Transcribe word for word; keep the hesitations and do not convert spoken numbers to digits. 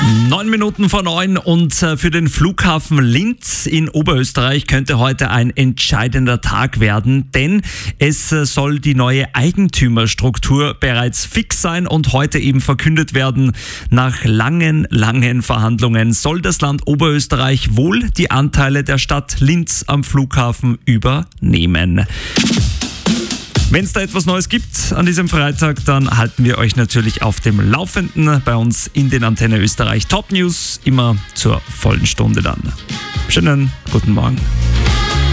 Neun Minuten vor neun und für den Flughafen Linz in Oberösterreich könnte heute ein entscheidender Tag werden, denn es soll die neue Eigentümerstruktur bereits fix sein und heute eben verkündet werden. Nach langen, langen Verhandlungen soll das Land Oberösterreich wohl die Anteile der Stadt Linz am Flughafen übernehmen. Wenn es da etwas Neues gibt an diesem Freitag, dann halten wir euch natürlich auf dem Laufenden bei uns in den Antenne Österreich Top News, immer zur vollen Stunde dann. Schönen guten Morgen.